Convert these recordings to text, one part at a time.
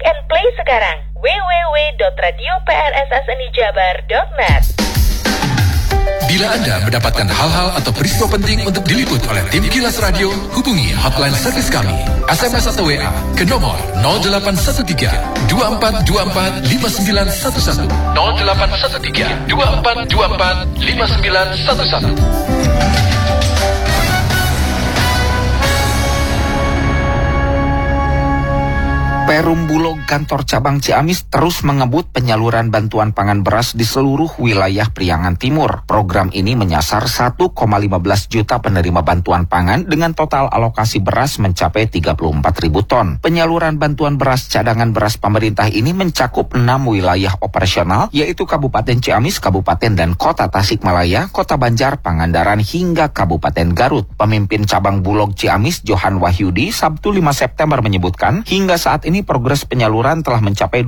and play sekarang. www.radioprssnijabar.net. Bila Anda mendapatkan hal-hal atau peristiwa penting untuk diliput oleh tim Kilas Radio, hubungi hotline servis kami. SMS atau WA ke nomor 0813 2424 5911 0813 2424 5911. Perum Bulog Kantor Cabang Ciamis terus mengebut penyaluran bantuan pangan beras di seluruh wilayah Priangan Timur. Program ini menyasar 1,15 juta penerima bantuan pangan dengan total alokasi beras mencapai 34.000 ton. Penyaluran bantuan beras cadangan beras pemerintah ini mencakup 6 wilayah operasional, yaitu Kabupaten Ciamis, Kabupaten dan Kota Tasikmalaya, Kota Banjar, Pangandaran hingga Kabupaten Garut. Pemimpin Cabang Bulog Ciamis, Johan Wahyudi, Sabtu 5 September menyebutkan, hingga saat ini progres penyaluran telah mencapai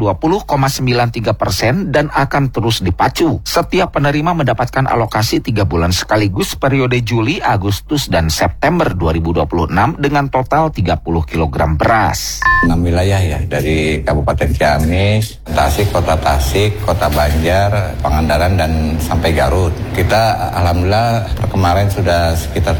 20,93% dan akan terus dipacu. Setiap penerima mendapatkan alokasi 3 bulan sekaligus periode Juli, Agustus, dan September 2026 dengan total 30 kg beras. 6 wilayah ya, dari Kabupaten Ciamis, Kota Tasik, Kota Banjar, Pangandaran, dan sampai Garut. Kita alhamdulillah kemarin sudah sekitar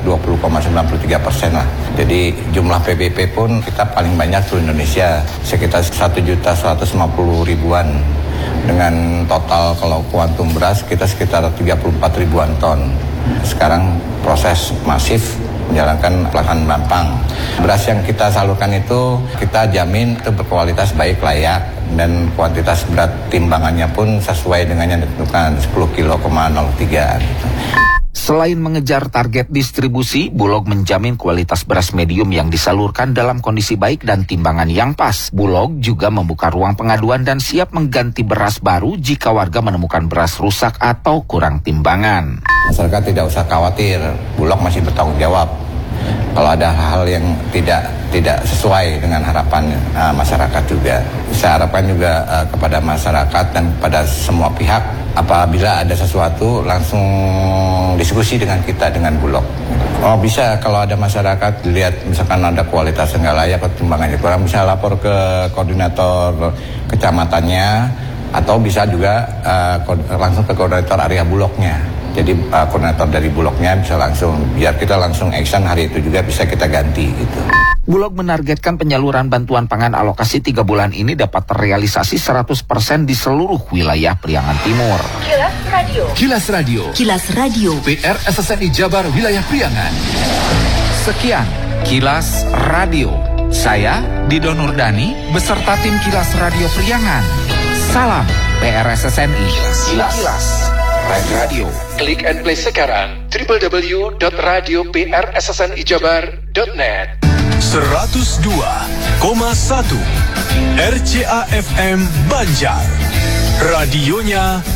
20,93% lah. Jadi jumlah PBP pun kita paling banyak seluruh Indonesia, sekitar 1.150.000-an. Dengan total kalau kuantum beras kita sekitar 34.000-an ton. Sekarang proses masif menjalankan pelaksanaan Bampang. Beras yang kita salurkan itu kita jamin itu berkualitas baik, layak, dan kuantitas berat timbangannya pun sesuai dengan yang ditentukan 10,03 kg. Gitu. Selain mengejar target distribusi, Bulog menjamin kualitas beras medium yang disalurkan dalam kondisi baik dan timbangan yang pas. Bulog juga membuka ruang pengaduan dan siap mengganti beras baru jika warga menemukan beras rusak atau kurang timbangan. Masyarakat tidak usah khawatir, Bulog masih bertanggung jawab. Kalau ada hal yang tidak sesuai dengan harapan masyarakat juga. Saya harapkan juga kepada masyarakat dan kepada semua pihak, apabila ada sesuatu langsung diskusi dengan kita, dengan Bulog. Oh bisa, kalau ada masyarakat lihat misalkan ada kualitas yang nggak layak atau timbangannya kurang, bisa lapor ke koordinator kecamatannya atau bisa juga langsung ke koordinator area Bulognya. Jadi koordinator dari Bulognya bisa langsung, biar kita langsung action hari itu juga bisa kita ganti gitu. Bulog menargetkan penyaluran bantuan pangan alokasi 3 bulan ini dapat terrealisasi 100% di seluruh wilayah Priangan Timur. Kilas Radio. Kilas Radio. Kilas Radio. PR SSNI Jabar Wilayah Priangan. Sekian Kilas Radio. Saya Dido Nurdani beserta tim Kilas Radio Priangan. Salam PRSSNI. Kilas Radio. Klik and play sekarang www.radioprssnijabar.net. 102,1 RCA FM Banjar. Radionya